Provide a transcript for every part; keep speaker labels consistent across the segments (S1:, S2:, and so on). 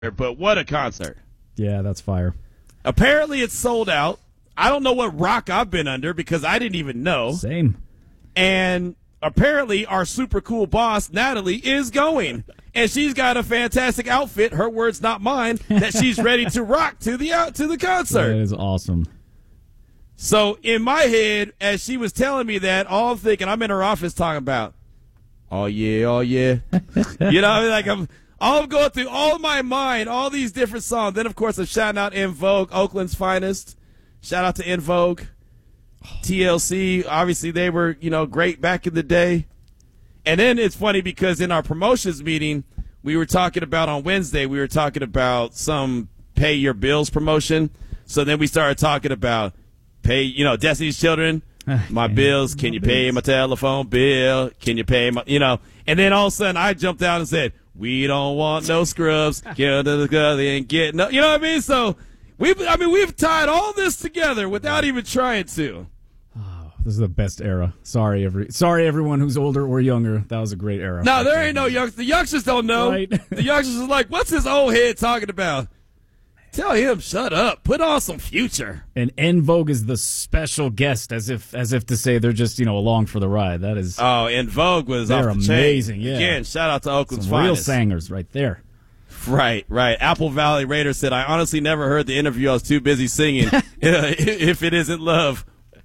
S1: but what a concert.
S2: Yeah, that's fire.
S1: Apparently it's sold out. I don't know what rock I've been under because I didn't even know.
S2: Same.
S1: And apparently our super cool boss, Natalie, is going. And she's got a fantastic outfit, her words not mine, that she's ready to rock to the concert.
S2: That is awesome.
S1: So in my head, as she was telling me that, all I'm thinking, I'm in her office talking about, oh yeah, oh yeah. You know, like I'm going through all my mind, all these different songs. Then, of course, I'm shouting out En Vogue, Oakland's finest. Shout out to En Vogue. TLC, obviously they were, great back in the day. And then it's funny because in our promotions meeting, we were talking about on Wednesday, we were talking about some pay your bills promotion. So then we started talking about pay, Destiny's Children, my bills. Can you pay my telephone bill? Can you pay my, and then all of a sudden I jumped out and said, we don't want no scrubs. Get to the gully and get no, you know what I mean? So we've tied all this together without even trying to.
S2: This is the best era. Sorry, everyone who's older or younger. That was a great era.
S1: No, there ain't no youngsters. The youngsters don't know.
S2: Right.
S1: The youngsters are like, what's this old head talking about? Tell him, shut up. Put on some Future.
S2: And En Vogue is the special guest, as if to say they're just along for the ride. That is.
S1: Oh, En Vogue was
S2: they're
S1: off the
S2: amazing.
S1: chain.
S2: Yeah.
S1: Again, shout out to Oakland's
S2: Some real
S1: finest.
S2: singers right there.
S1: Right. Apple Valley Raider said, I honestly never heard the interview. I was too busy singing. If it isn't love.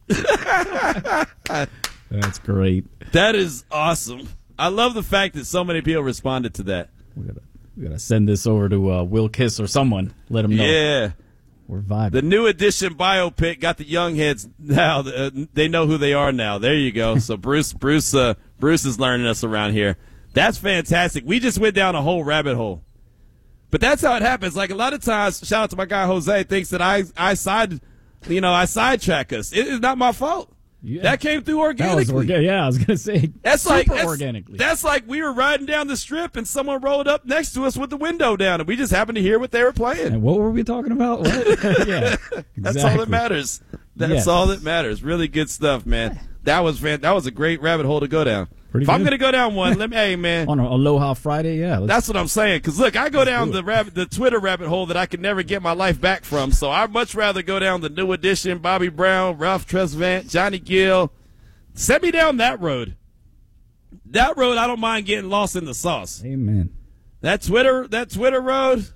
S2: That's great.
S1: That is awesome. I love the fact that so many people responded to that.
S2: We gotta send this over to Will Kiss or someone. Let him know.
S1: Yeah.
S2: We're vibing.
S1: The new edition biopic got the young heads now. They know who they are now. There you go. So Bruce is learning us around here. That's fantastic. We just went down a whole rabbit hole. But that's how it happens. Like a lot of times, shout out to my guy Jose, thinks that I sidetrack us. It is not my fault.
S2: Yeah.
S1: That came through organically.
S2: Yeah, I was gonna say that's organically.
S1: That's like we were riding down the strip and someone rolled up next to us with the window down, and we just happened to hear what they were playing.
S2: And what were we talking about? What? Yeah, exactly.
S1: That's all that matters. That's all that matters. Really good stuff, man. That was a great rabbit hole to go down. If I'm going to go down one, hey, man.
S2: On Aloha Friday, yeah.
S1: That's what I'm saying. Because, look, I go down the Twitter rabbit hole that I can never get my life back from. So I'd much rather go down the New Edition, Bobby Brown, Ralph Tresvant, Johnny Gill. Send me down that road. That road, I don't mind getting lost in the sauce.
S2: Amen.
S1: That Twitter road.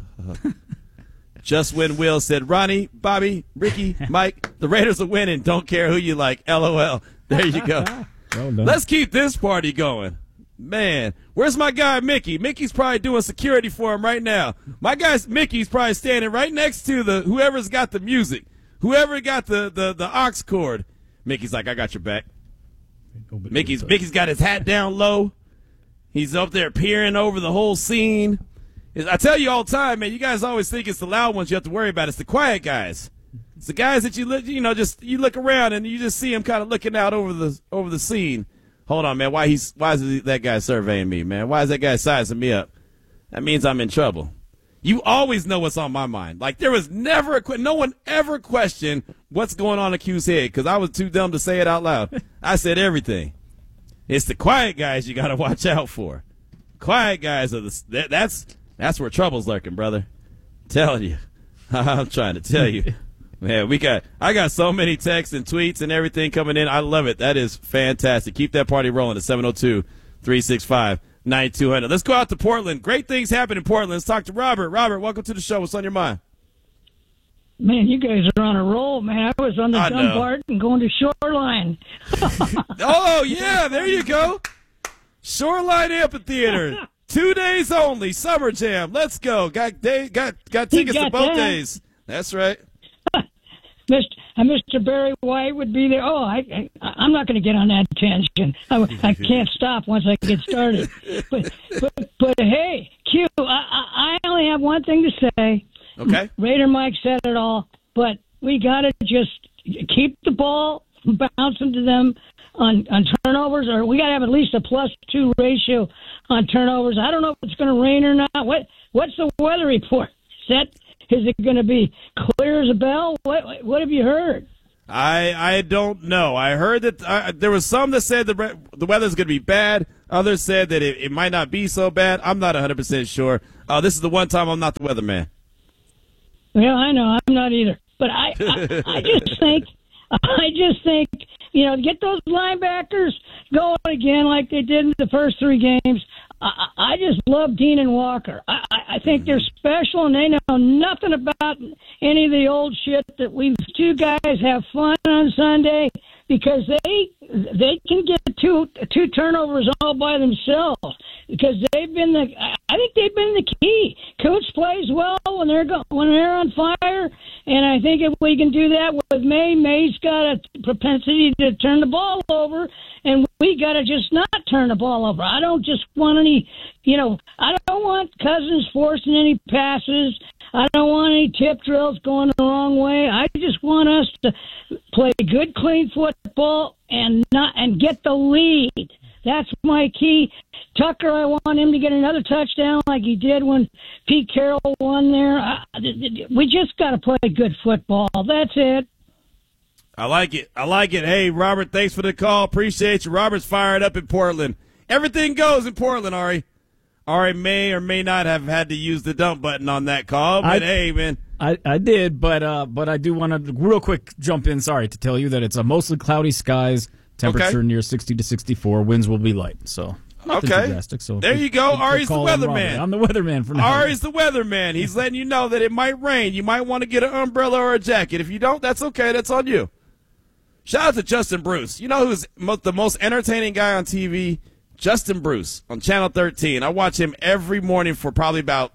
S1: Just when Will said, Ronnie, Bobby, Ricky, Mike, the Raiders are winning. Don't care who you like. LOL. There you go.
S2: Well done.
S1: Let's keep this party going. Man, where's my guy Mickey? Mickey's probably doing security for him right now. My guy Mickey's probably standing right next to whoever's got the music, whoever got the aux cord. Mickey's like, I got your back. Mickey's got his hat down low. He's up there peering over the whole scene. I tell you all the time, man, you guys always think it's the loud ones you have to worry about. It's the quiet guys. It's the guys that you look around and you just see him kind of looking out over the scene. Hold on, man. Why is that guy surveying me, man? Why is that guy sizing me up? That means I'm in trouble. You always know what's on my mind. Like there was never no one ever questioned what's going on in Q's head because I was too dumb to say it out loud. I said everything. It's the quiet guys you got to watch out for. Quiet guys are that's where trouble's lurking, brother. I'm telling you. I'm trying to tell you. Man, I got so many texts and tweets and everything coming in. I love it. That is fantastic. Keep that party rolling at 702-365-9200. Let's go out to Portland. Great things happen in Portland. Let's talk to Robert. Robert, welcome to the show. What's on your mind?
S3: Man, you guys are on a roll, man. I was on the dumb part and going to Shoreline.
S1: Oh, yeah, there you go. Shoreline Amphitheater. 2 days only. Summer Jam. Let's go. Got tickets to both days. That's right.
S3: Mr. Barry White would be there. Oh, I'm not going to get on that tangent. I can't stop once I get started. But hey, Q, I only have one thing to say.
S1: Okay.
S3: Raider Mike said it all, but we got to just keep the ball bouncing to them on turnovers, or we got to have at least a +2 ratio on turnovers. I don't know if it's going to rain or not. What's the weather report? Is it going to be clear as a bell? What have you heard?
S1: I don't know. I heard that there was some that said the weather's going to be bad. Others said that it might not be so bad. I'm not 100% sure. Oh, this is the one time I'm not the weatherman.
S3: Yeah, I know. I'm not either. But I just think, get those linebackers going again like they did in the first 3 games. I just love Dean and Walker. I think they're special, and they know nothing about any of the old shit that we 2 guys have fun on Sunday because they can get two turnovers all by themselves because I think they've been the key. Coach plays well when they're on fire, and I think if we can do that with May's got a propensity to turn the ball over, and we got to just not turn the ball over. I don't just want I don't want Cousins forcing any passes. I don't want any tip drills going the wrong way. I just want us to play good, clean football and get the lead. That's my key. Tucker, I want him to get another touchdown like he did when Pete Carroll won there. We just got to play good football. That's it.
S1: I like it. Hey, Robert, thanks for the call. Appreciate you. Robert's fired up in Portland. Everything goes in Portland, Ari. Ari may or may not have had to use the dump button on that call, but hey, man.
S2: I did, but I do want to real quick jump in. Sorry to tell you that it's a mostly cloudy skies, temperature near 60 to 64. Winds will be light, so nothing too drastic. So
S1: there you go. Ari's the weatherman.
S2: I'm the weatherman for now.
S1: Ari's the weatherman. He's letting you know that it might rain. You might want to get an umbrella or a jacket. If you don't, that's okay. That's on you. Shout out to Justin Bruce. You know who's the most entertaining guy on TV? Justin Bruce on Channel 13. I watch him every morning for probably about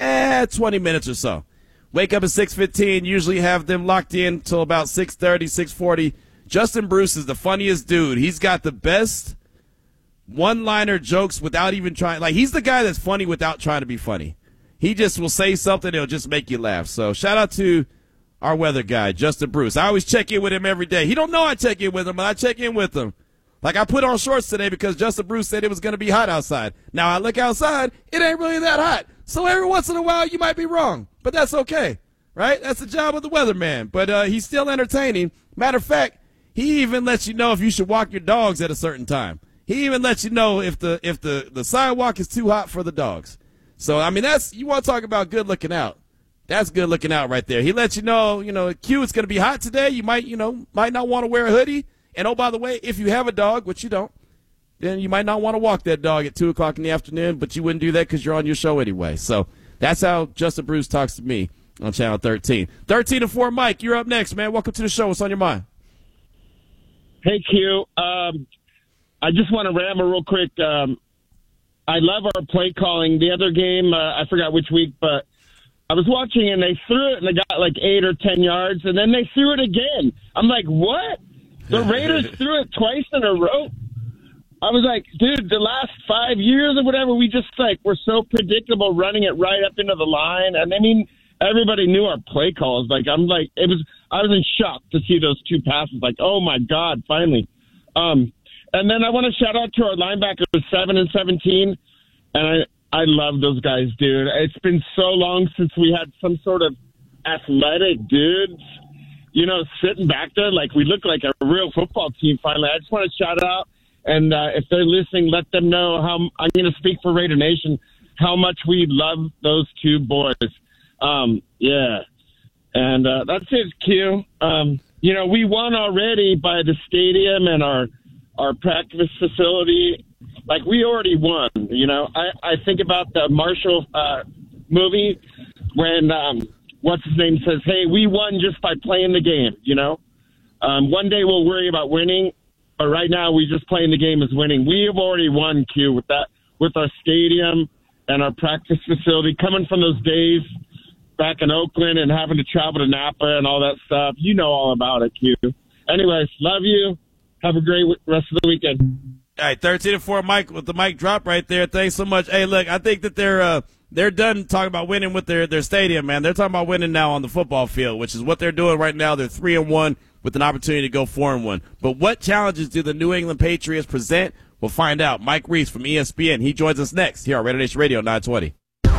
S1: 20 minutes or so. Wake up at 6:15, usually have them locked in until about 6:30, 6:40. Justin Bruce is the funniest dude. He's got the best one-liner jokes without even trying. Like, he's the guy that's funny without trying to be funny. He just will say something, it'll just make you laugh. So shout out to our weather guy, Justin Bruce. I always check in with him every day. He don't know I check in with him, but I check in with him. Like, I put on shorts today because Justin Bruce said it was going to be hot outside. Now, I look outside, it ain't really that hot. So every once in a while, you might be wrong. But that's okay, right? That's the job of the weatherman. But he's still entertaining. Matter of fact, he even lets you know if you should walk your dogs at a certain time. He even lets you know if the sidewalk is too hot for the dogs. So, I mean, you want to talk about good looking out. That's good looking out right there. He lets you know, Q, it's going to be hot today. You might not want to wear a hoodie. And, oh, by the way, if you have a dog, which you don't, then you might not want to walk that dog at 2 o'clock in the afternoon, but you wouldn't do that because you're on your show anyway. So that's how Justin Bruce talks to me on Channel 13. 13 to 4, Mike, you're up next, man. Welcome to the show. What's on your mind?
S4: Hey, Q. I just want to ramble real quick. I love our play calling. The other game, I forgot which week, but I was watching and they threw it and they got like 8 or 10 yards, and then they threw it again. I'm like, what? The Raiders threw it twice in a row. I was like, dude, the last 5 years or whatever, we're so predictable running it right up into the line. And I mean, everybody knew our play calls. I was in shock to see those 2 passes. Like, oh my God, finally. And then I want to shout out to our linebackers, 7 and 17. And I love those guys, dude. It's been so long since we had some sort of athletic dudes, sitting back there like we look like a real football team finally. I just want to shout out, and if they're listening, let them know how I'm going to speak for Raider Nation, how much we love those 2 boys. Yeah. And that's it, Q. We won already by the stadium and our practice facility. Like, we already won, I think about the Marshall movie when what's his name says, hey, we won just by playing the game, One day we'll worry about winning, but right now we just playing the game as winning. We have already won, Q, with our stadium and our practice facility, coming from those days back in Oakland and having to travel to Napa and all that stuff. You know all about it, Q. Anyways, love you. Have a great rest of the weekend.
S1: All right, 13 to 4, Mike, with the mic drop right there. Thanks so much. Hey, look, I think that they're done talking about winning with their stadium, man. They're talking about winning now on the football field, which is what they're doing right now. They're 3-1 with an opportunity to go 4-1. But what challenges do the New England Patriots present? We'll find out. Mike Reese from ESPN. He joins us next here on Raider Nation Radio 920.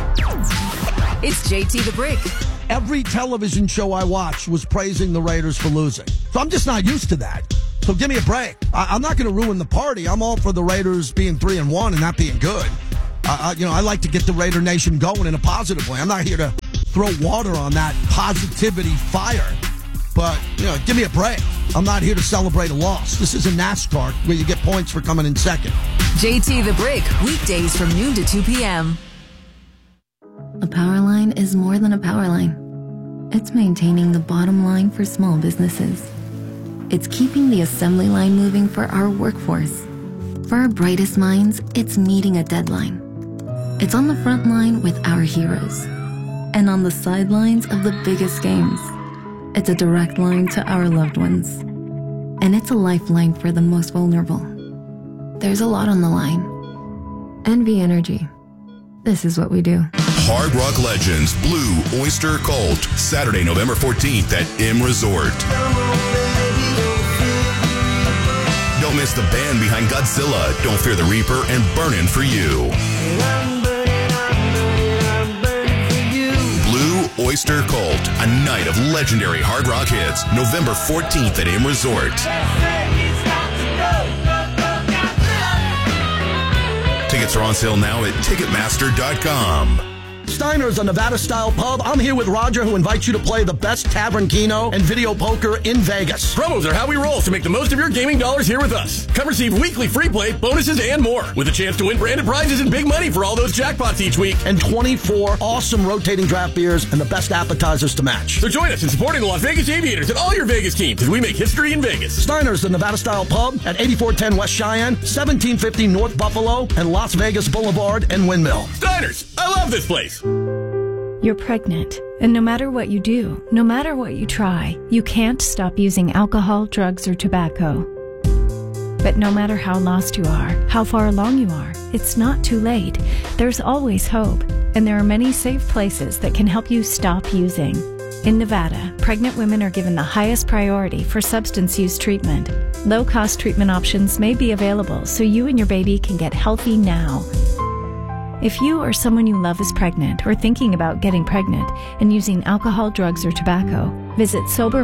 S5: It's JT the Brick.
S6: Every television show I watched was praising the Raiders for losing. So I'm just not used to that. So give me a break. I'm not going to ruin the party. I'm all for the Raiders being 3-1 and that being good. I like to get the Raider Nation going in a positive way. I'm not here to throw water on that positivity fire. But, give me a break. I'm not here to celebrate a loss. This isn't NASCAR where you get points for coming in second.
S5: JT the Brick, weekdays from noon to 2 p.m.
S7: A power line is more than a power line. It's maintaining the bottom line for small businesses. It's keeping the assembly line moving for our workforce. For our brightest minds, it's meeting a deadline. It's on the front line with our heroes. And on the sidelines of the biggest games. It's a direct line to our loved ones. And it's a lifeline for the most vulnerable. There's a lot on the line. NV Energy. This is what we do.
S8: Hard Rock Legends Blue Oyster Cult, Saturday, November 14th at M Resort. Don't miss the band behind Godzilla, Don't Fear the Reaper, and Burnin' For You. Blue Oyster Cult, a night of legendary hard rock hits, November 14th at M Resort. Tickets are on sale now at Ticketmaster.com.
S6: Steiner's, a Nevada-style pub. I'm here with Roger, who invites you to play the best tavern keno and video poker in Vegas.
S9: Promos are how we roll, so make the most of your gaming dollars here with us. Come receive weekly free play, bonuses, and more, with a chance to win branded prizes and big money for all those jackpots each week.
S6: And 24 awesome rotating draft beers and the best appetizers to match.
S9: So join us in supporting the Las Vegas Aviators and all your Vegas teams as we make history in Vegas.
S6: Steiner's, the Nevada-style pub at 8410 West Cheyenne, 1750 North Buffalo, and Las Vegas Boulevard and Windmill.
S9: Steiner's, I love this place.
S10: You're pregnant, and no matter what you do, no matter what you try, you can't stop using alcohol, drugs, or tobacco. But no matter how lost you are, how far along you are, it's not too late. There's always hope, and there are many safe places that can help you stop using. In Nevada, pregnant women are given the highest priority for substance use treatment. Low-cost treatment options may be available so you and your baby can get healthy now. If you or someone you love is pregnant or thinking about getting pregnant and using alcohol, drugs, or tobacco, visit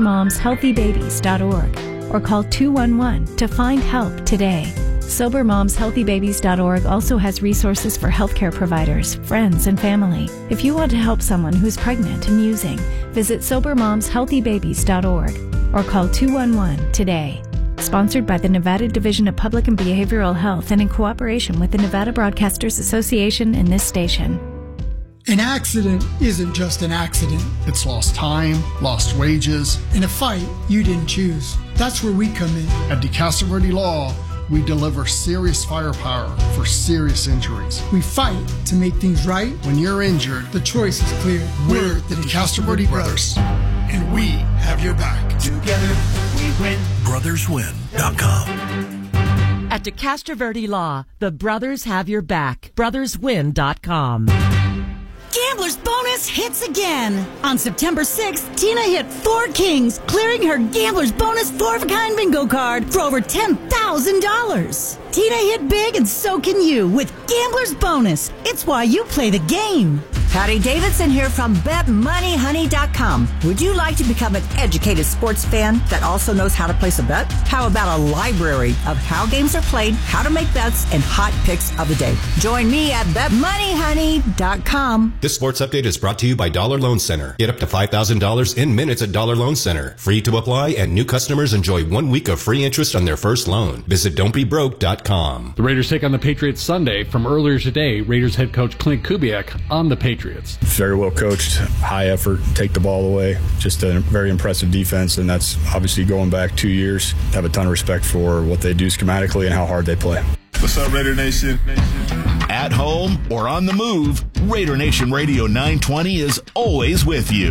S10: SoberMomsHealthyBabies.org or call 211 to find help today. SoberMomsHealthyBabies.org also has resources for healthcare providers, friends, and family. If you want to help someone who's pregnant and using, visit SoberMomsHealthyBabies.org or call 211 today. Sponsored by the Nevada Division of Public and Behavioral Health and in cooperation with the Nevada Broadcasters Association and this station.
S11: An accident isn't just an accident. It's lost time, lost wages, and a fight you didn't choose. That's where we come in. At DeCastroverde Law, we deliver serious firepower for serious injuries. We fight to make things right. When you're injured, the choice is clear. We're the DeCastroverde Brothers, and we have your back. Together, we win.
S12: BrothersWin.com.
S13: At DeCastroverde Law, the brothers have your back. BrothersWin.com.
S14: Gambler's Bonus hits again. On September 6th, Tina hit 4 kings, clearing her Gambler's Bonus 4-of-a-kind bingo card for over $10,000. Tina hit big, and so can you with Gambler's Bonus. It's why you play the game.
S15: Patty Davidson here from BetMoneyHoney.com. Would you like to become an educated sports fan that also knows how to place a bet? How about a library of how games are played, how to make bets, and hot picks of the day? Join me at BetMoneyHoney.com.
S16: This sports update is brought to you by Dollar Loan Center. Get up to $5,000 in minutes at Dollar Loan Center. Free to apply, and new customers enjoy 1 week of free interest on their first loan. Visit don'tbebroke.com.
S17: The Raiders take on the Patriots Sunday. From earlier today, Raiders head coach Clint Kubiak on the Patriots.
S18: Very well coached, high effort, take the ball away. Just a very impressive defense, and that's obviously going back 2 years. Have a ton of respect for what they do schematically and how hard they play.
S19: What's up, Raider Nation?
S12: At home or on the move, Raider Nation Radio 920 is always with you.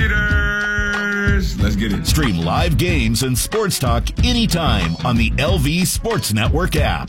S19: Raiders! Let's get it.
S12: Stream live games and sports talk anytime on the LV Sports Network app.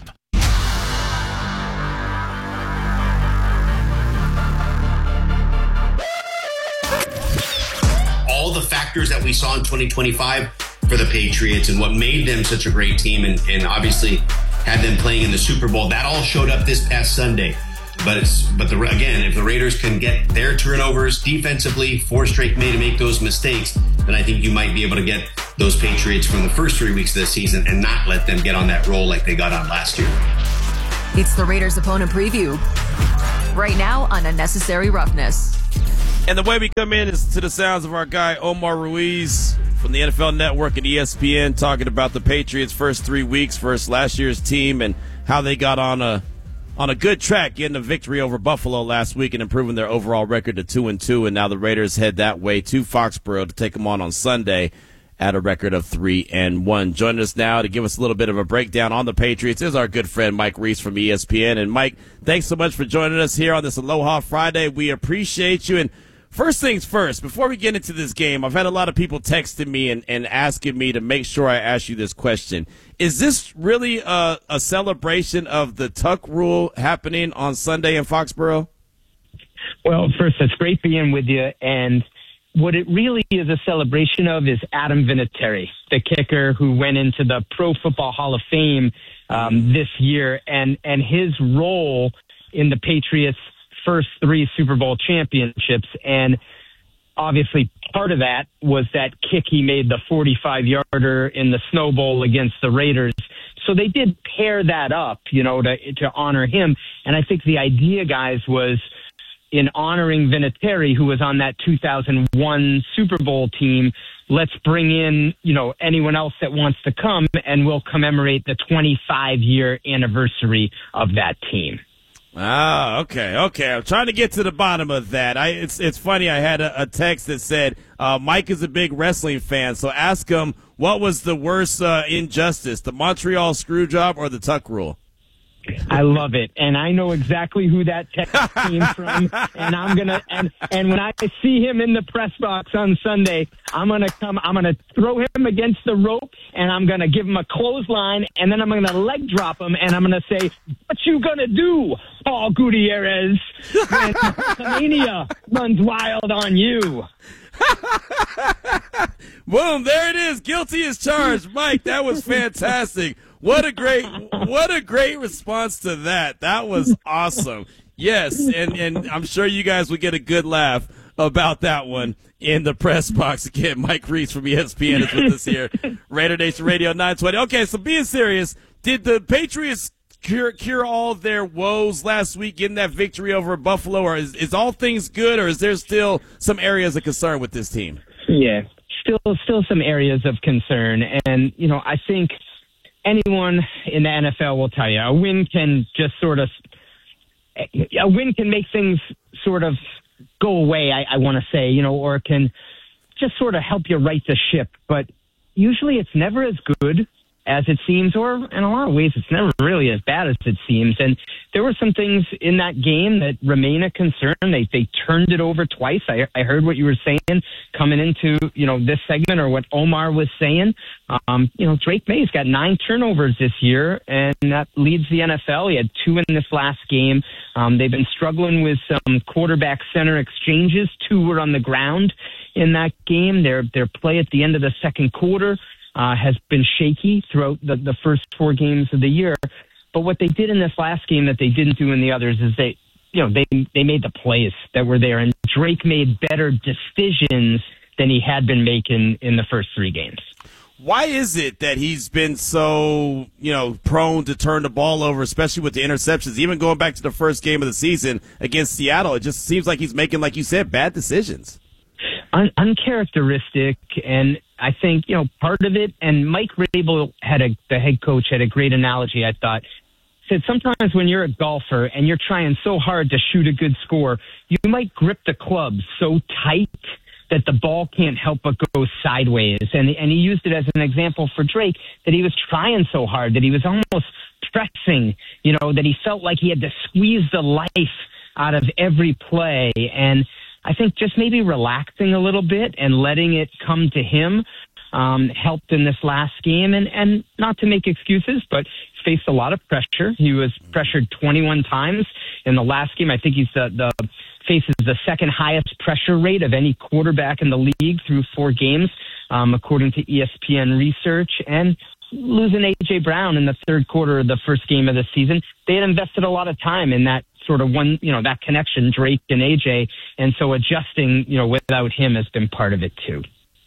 S20: All the factors that we saw in 2025 for the Patriots and what made them such a great team and obviously had them playing in the Super Bowl, that all showed up this past Sunday. Again, if the Raiders can get their turnovers defensively, 4 straight May to make those mistakes, then I think you might be able to get those Patriots from the first 3 weeks of the season and not let them get on that roll like they got on last year.
S5: It's the Raiders opponent preview. right now on Unnecessary Roughness.
S1: And the way we come in is to the sounds of our guy Omar Ruiz from the NFL Network and ESPN, talking about the Patriots' first 3 weeks versus last year's team and how they got on a good track, getting a victory over Buffalo last week and improving their overall record to 2-2. And now the Raiders head that way to Foxborough to take them on Sunday at a record of 3-1. Joining us now to give us a little bit of a breakdown on the Patriots is our good friend Mike Reese from ESPN. And Mike, thanks so much for joining us here on this Aloha Friday. We appreciate you. And first things first, before we get into this game, I've had a lot of people texting me and asking me to make sure I ask you this question. Is this really a celebration of the Tuck rule happening on Sunday in Foxborough?
S21: Well, first, it's great being with you. And what it really is a celebration of is Adam Vinatieri, the kicker who went into the Pro Football Hall of Fame this year, and his role in the Patriots' first 3 Super Bowl championships. And obviously part of that was that kick he made, the 45-yarder in the Snow Bowl against the Raiders. So they did pair that up, to honor him. And I think the idea, guys, was in honoring Vinatieri, who was on that 2001 Super Bowl team, let's bring in, anyone else that wants to come, and we'll commemorate the 25-year anniversary of that team.
S1: Ah, okay. I'm trying to get to the bottom of that. It's funny. I had a text that said Mike is a big wrestling fan, so ask him what was the worst injustice, the Montreal screw job or the Tuck rule?
S21: I love it, and I know exactly who that text came from. And I'm gonna and when I see him in the press box on Sunday, I'm gonna throw him against the rope, and I'm gonna give him a clothesline, and then I'm gonna leg drop him, and I'm gonna say, "What you gonna do, Paul Gutierrez, when Mania runs wild on you?"
S1: Boom! There it is. Guilty as charged, Mike. That was fantastic. What a great response to that. That was awesome. Yes, and I'm sure you guys will get a good laugh about that one in the press box. Again, Mike Reese from ESPN is with us here, Raider Nation Radio 920. Okay, so being serious, did the Patriots cure all their woes last week, getting that victory over Buffalo, or is all things good, or is there still some areas of concern with this team?
S21: Yeah, still some areas of concern, and I think anyone in the NFL will tell you a win can make things sort of go away, I want to say, or it can just sort of help you right the ship. But usually it's never as good as it seems, or in a lot of ways it's never really as bad as it seems. And there were some things in that game that remain a concern. They turned it over twice. I heard what you were saying coming into, this segment, or what Omar was saying. Drake May's got 9 turnovers this year, and that leads the NFL. He had 2 in this last game. They've been struggling with some quarterback center exchanges. 2 were on the ground in that game. Their play at the end of the second quarter has been shaky throughout the first 4 games of the year. But what they did in this last game that they didn't do in the others is they made the plays that were there, and Drake made better decisions than he had been making in the first 3 games.
S1: Why is it that he's been so, prone to turn the ball over, especially with the interceptions? Even going back to the first game of the season against Seattle, it just seems like he's making, like you said, bad decisions.
S21: Uncharacteristic, and I think, part of it, and Mike Rabel the head coach had a great analogy, I thought. Said sometimes when you're a golfer and you're trying so hard to shoot a good score, you might grip the club so tight that the ball can't help but go sideways. And he used it as an example for Drake, that he was trying so hard, that he was almost pressing, that he felt like he had to squeeze the life out of every play. And I think just maybe relaxing a little bit and letting it come to him helped in this last game. And not to make excuses, but he's faced a lot of pressure. He was pressured 21 times in the last game. I think he's faces the second highest pressure rate of any quarterback in the league through 4 games, according to ESPN research. And losing A.J. Brown in the third quarter of the first game of the season, they had invested a lot of time in that sort of one, that connection, Drake and A.J., and so adjusting, without him has been part of it too.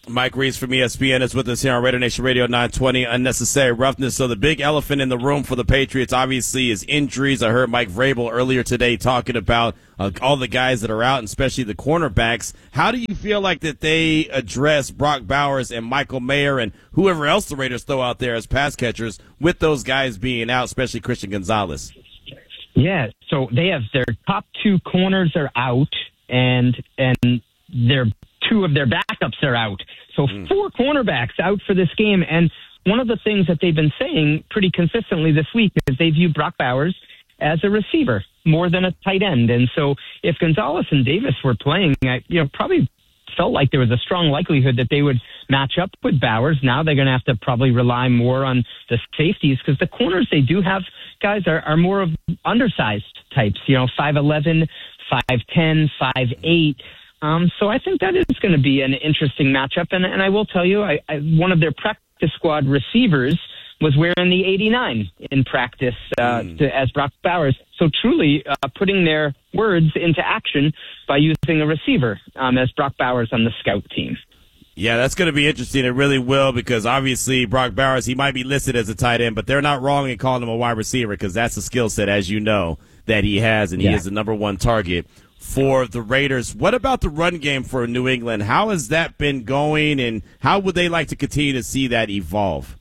S1: Mike Reese from ESPN is with us here on Raider Nation Radio 920. Unnecessary roughness. So the big elephant in the room for the Patriots obviously is injuries. I heard Mike Vrabel earlier today talking about all the guys that are out, and especially the cornerbacks. How do you feel like that they address Brock Bowers and Michael Mayer and whoever else the Raiders throw out there as pass catchers with those guys being out, especially Christian Gonzalez?
S21: Yeah, so they have their top 2 corners are out, and their 2 of their backups are out. So 4 cornerbacks out for this game. And one of the things that they've been saying pretty consistently this week is they view Brock Bowers as a receiver more than a tight end. And so if Gonzalez and Davis were playing, probably felt like there was a strong likelihood that they would match up with Bowers. Now they're going to have to probably rely more on the safeties, because the corners they do have, guys, are more of undersized types, 5'11", 5'10", 5'8". So I think that is going to be an interesting matchup. And I will tell you, one of their practice squad receivers was wearing the 89 in practice as Brock Bowers. So truly putting their words into action by using a receiver as Brock Bowers on the scout team.
S1: Yeah, that's going to be interesting. It really will, because obviously Brock Bowers, he might be listed as a tight end, but they're not wrong in calling him a wide receiver, because that's a skill set, as you know, that he has, and he is the number 1 target for the Raiders. What about the run game for New England? How has that been going, and how would they like to continue to see that evolve?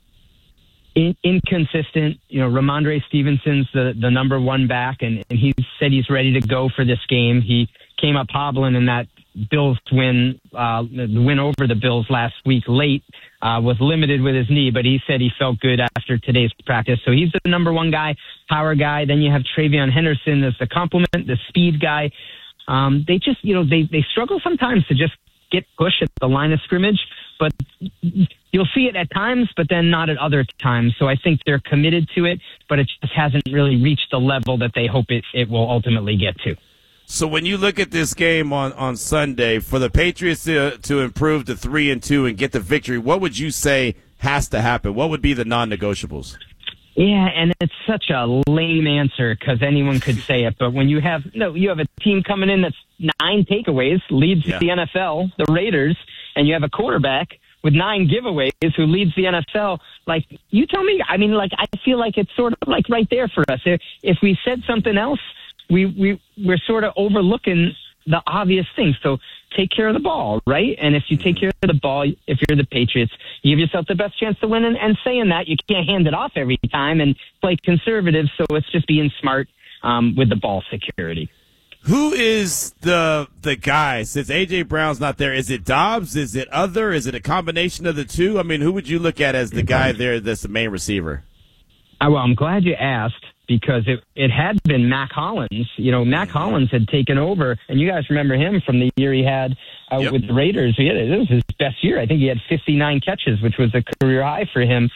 S21: Inconsistent. Ramondre Stevenson's the number 1 back, and he said he's ready to go for this game. He came up hobbling in that Bills win, the win over the Bills last week late, was limited with his knee, but he said he felt good after today's practice. So he's the number 1 guy, power guy. Then you have Travion Henderson as the complement, the speed guy. They just, they struggle sometimes to just get push at the line of scrimmage, but you'll see it at times, but then not at other times. So I think they're committed to it, but it just hasn't really reached the level that they hope it will ultimately get to.
S1: So when you look at this game on Sunday, for the Patriots to improve to 3-2 and get the victory, what would you say has to happen? What would be the non-negotiables?
S21: Yeah, and it's such a lame answer, because anyone could say it. But when you have a team coming in that's 9 takeaways, leads the NFL, the Raiders, and you have a quarterback with 9 giveaways who leads the NFL, like, you tell me. I mean, like, I feel like it's sort of like right there for us. If we said something else, we're sort of overlooking the obvious things. So take care of the ball, right? And if you take care of the ball, if you're the Patriots, you give yourself the best chance to win. And saying that, you can't hand it off every time and play conservative. So it's just being smart with the ball security.
S1: Who is the guy? Since A.J. Brown's not there, is it Dobbs? Is it other? Is it a combination of the two? I mean, who would you look at as the guy there that's the main receiver?
S21: Well, I'm glad you asked, because it had been Mac Hollins. Mac Hollins had taken over, and you guys remember him from the year he had with the Raiders. It was his best year. I think he had 59 catches, which was a career high for him.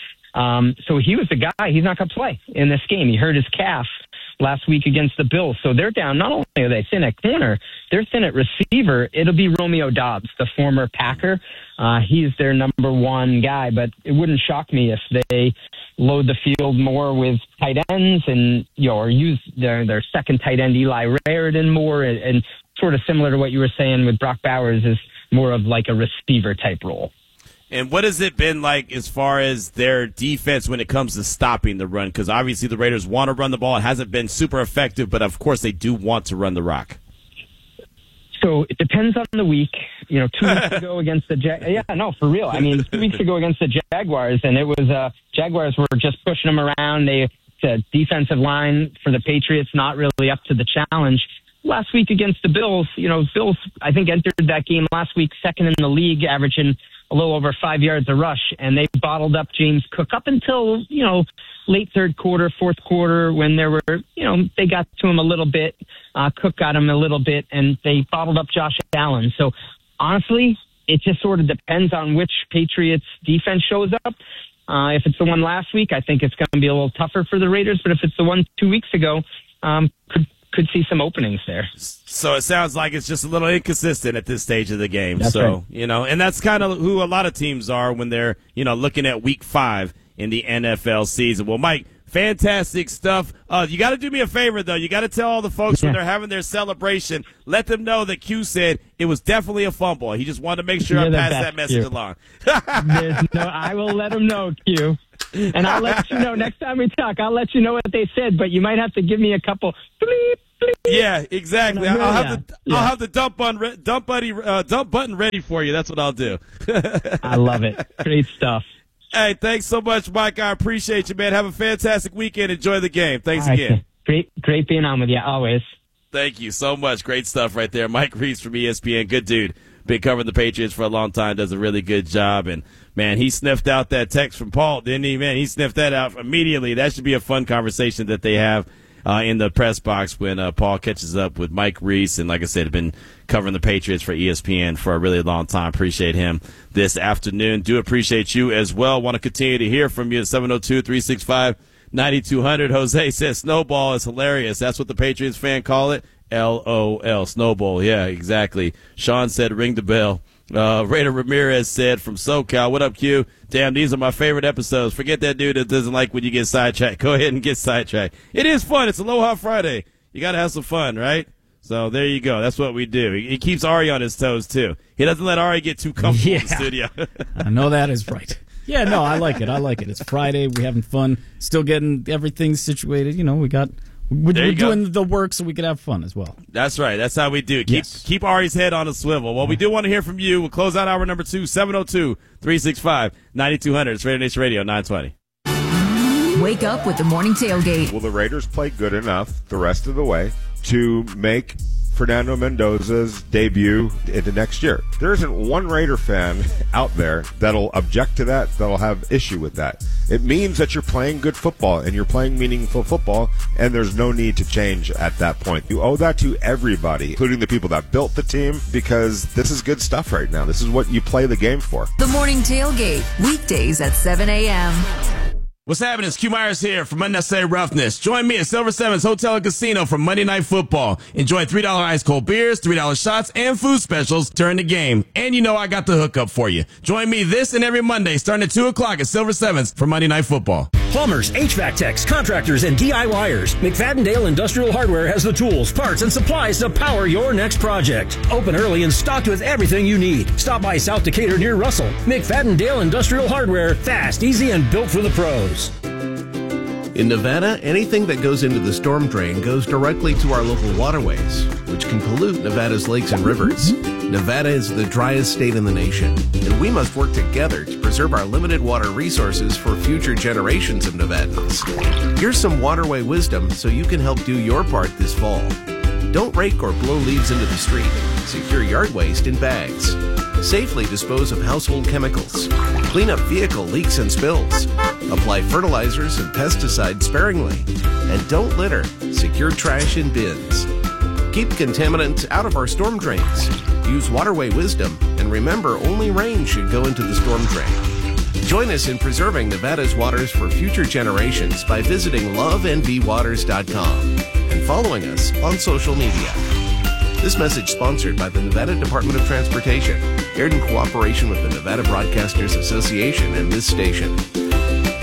S21: So he was the guy. He's not going to play in this game. He hurt his calf last week against the Bills. So they're down. Not only are they thin at corner, they're thin at receiver. It'll be Romeo Dobbs, the former Packer. He's their number 1 guy, but it wouldn't shock me if they load the field more with tight ends and or use their second tight end Eli Raridan more, and sort of similar to what you were saying with Brock Bowers, is more of like a receiver type role.
S1: And what has it been like as far as their defense when it comes to stopping the run? Because obviously the Raiders want to run the ball. It hasn't been super effective, but of course they do want to run the rock.
S21: So it depends on the week. 2 weeks ago against the for real. I mean, 2 weeks ago against the Jaguars, and it was Jaguars were just pushing them around. The defensive line for the Patriots not really up to the challenge. Last week against the Bills, Bills I think entered that game last week 2nd in the league, averaging a little over 5 yards a rush, and they bottled up James Cook up until late 3rd quarter, 4th quarter, when there were they got to him a little bit. Cook got him a little bit, and they bottled up Josh Allen. So honestly, it just sort of depends on which Patriots defense shows up. If it's the one last week, I think it's going to be a little tougher for the Raiders. But if it's the one 2 weeks ago, could see some openings there.
S1: So it sounds like it's just a little inconsistent at this stage of the game.
S21: That's right.
S1: And that's kind of who a lot of teams are when they're, looking at week 5 in the NFL season. Well, Mike, Fantastic stuff. You got to do me a favor, though. You got to tell all the folks when they're having their celebration, let them know that Q said it was definitely a fumble. He just wanted to make sure I passed that message along.
S21: I will let them know, Q. And I'll let you know next time we talk. I'll let you know what they said, but you might have to give me a couple. Bleep, bleep.
S1: Yeah, exactly. I'll have the dump button ready for you. That's what I'll do.
S21: I love it. Great stuff.
S1: Hey, thanks so much, Mike. I appreciate you, man. Have a fantastic weekend. Enjoy the game. Thanks again.
S21: Great being on with you always.
S1: Thank you so much. Great stuff right there. Mike Reese from ESPN. Good dude. Been covering the Patriots for a long time. Does a really good job. And, man, he sniffed out that text from Paul, didn't he? Man, he sniffed that out immediately. That should be a fun conversation that they have in the press box when Paul catches up with Mike Reese. And like I said, been covering the Patriots for ESPN for a really long time. Appreciate him this afternoon. Do appreciate you as well. Want to continue to hear from you at 702-365-9200. Jose says Snowball is hilarious. That's what the Patriots fan call it. LOL. Snowball. Yeah, exactly. Sean said ring the bell. Raider Ramirez said from SoCal, what up, Q? Damn, these are my favorite episodes. Forget that dude that doesn't like when you get sidetracked. Go ahead and get sidetracked. It is fun. It's Aloha Friday. You got to have some fun, right? So there you go. That's what we do. He keeps Ari on his toes, too. He doesn't let Ari get too comfortable in the studio.
S2: I know that is right. Yeah, no, I like it. It's Friday. We're having fun. Still getting everything situated. You know, we're doing the work so we can have fun as well.
S1: That's right. That's how we do. Keep Ari's head on a swivel. Well, we do want to hear from you. We'll close out hour number 2, 702-365-9200. It's Raider Nation Radio 920.
S5: Wake up with the Morning Tailgate.
S3: Will the Raiders play good enough the rest of the way to make Fernando Mendoza's debut into next year? There isn't one Raider fan out there that'll object to that, that'll have issue with that. It means that you're playing good football and you're playing meaningful football, and there's no need to change at that point. You owe that to everybody, including the people that built the team, because this is good stuff right now. This is what you play the game for.
S5: The Morning Tailgate, weekdays at 7 a.m.
S1: What's happening? It's Q Myers here from Unnecessary Roughness. Join me at Silver Sevens Hotel and Casino for Monday Night Football. Enjoy $3 ice cold beers, $3 shots, and food specials during the game. And you know I got the hookup for you. Join me this and every Monday starting at 2 o'clock at Silver Sevens for Monday Night Football.
S22: Plumbers, HVAC techs, contractors, and DIYers. McFadden-Dale Industrial Hardware has the tools, parts, and supplies to power your next project. Open early and stocked with everything you need. Stop by South Decatur near Russell. McFadden-Dale Industrial Hardware. Fast, easy, and built for the pros.
S23: In Nevada, anything that goes into the storm drain goes directly to our local waterways, which can pollute Nevada's lakes and rivers. Nevada is the driest state in the nation, and we must work together to preserve our limited water resources for future generations of Nevadans. Here's some waterway wisdom so you can help do your part this fall. Don't rake or blow leaves into the street. Secure yard waste in bags. Safely dispose of household chemicals. Clean up vehicle leaks and spills. Apply fertilizers and pesticides sparingly. And don't litter. Secure trash in bins. Keep contaminants out of our storm drains. Use waterway wisdom, and remember only rain should go into the storm drain. Join us in preserving Nevada's waters for future generations by visiting lovendvwaters.com and following us on social media. This message sponsored by the Nevada Department of Transportation, aired in cooperation with the Nevada Broadcasters Association and this station.